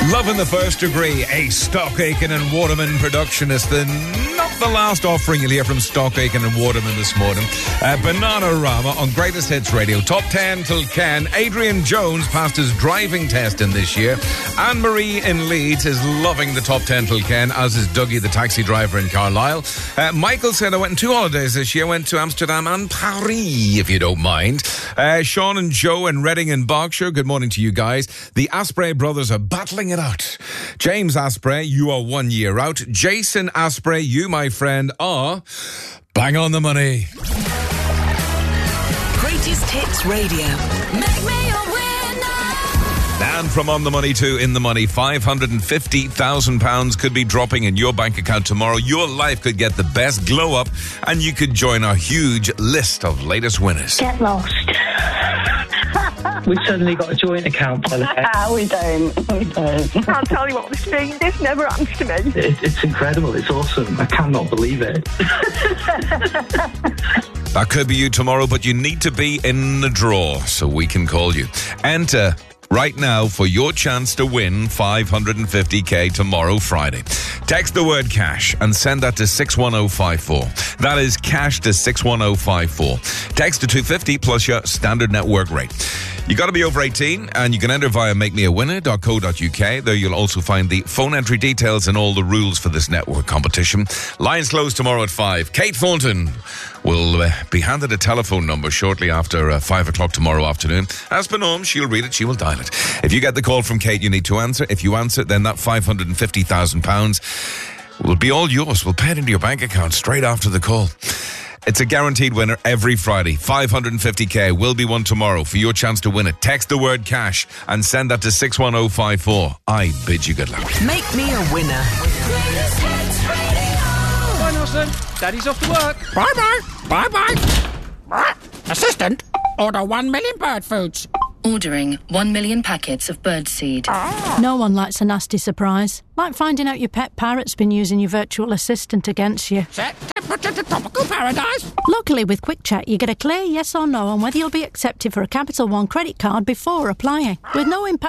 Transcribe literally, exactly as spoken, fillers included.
Love in the First Degree, a Stock Aitken and Waterman production. It's the not the last offering you'll hear from Stock Aitken and Waterman this morning. Uh, Bananarama on Greatest Hits Radio. Top ten till Ken. Adrian Jones passed his driving test in this year. Anne-Marie in Leeds is loving the Top ten till Ken, as is Dougie, the taxi driver in Carlisle. Uh, Michael said, I went on two holidays this year. Went to Amsterdam and Paris, if you don't mind. Uh, Sean and Joe in Reading and Berkshire. Good morning to you guys. The Asprey brothers are battling it out. James Asprey, you are one year out. Jason Asprey, you, my friend, are bang on the money. Greatest Hits Radio. Make me a winner. And from On the Money to In the Money, five hundred fifty thousand pounds could be dropping in your bank account tomorrow. Your life could get the best glow up, and you could join our huge list of latest winners. Get lost. We've suddenly got a joint account, by the way. we don't. We don't. I can't tell you what this means. This never happens to me. It, it's incredible. It's awesome. I cannot believe it. That could be you tomorrow, but you need to be in the draw so we can call you. Enter right now for your chance to win five hundred fifty thousand tomorrow, Friday. Text the word cash and send that to six one oh five four. That is cash to six one oh five four. Text to two fifty plus your standard network rate. You got to be over eighteen, and you can enter via make me a winner dot co dot uk. There you'll also find the phone entry details and all the rules for this network competition. Lines closed tomorrow at five. Kate Thornton will uh, be handed a telephone number shortly after uh, five o'clock tomorrow afternoon. As per norm, she'll read it, she will dial it. If you get the call from Kate, you need to answer. If you answer, then that five hundred fifty thousand pounds will be all yours. We'll pay it into your bank account straight after the call. It's a guaranteed winner every Friday. five hundred fifty thousand will be won tomorrow. For your chance to win it, text the word cash and send that to six one oh five four. I bid you good luck. Make me a winner. Greatest Hits Radio. Bye, Nelson. Daddy's off to work. Bye-bye. Bye-bye. Assistant, order one million bird foods. Ordering one million packets of birdseed. No one likes a nasty surprise. Like finding out your pet parrot's been using your virtual assistant against you. Set temperature to tropical paradise. Luckily, with Quick Check, you get a clear yes or no on whether you'll be accepted for a Capital One credit card before applying, with no impact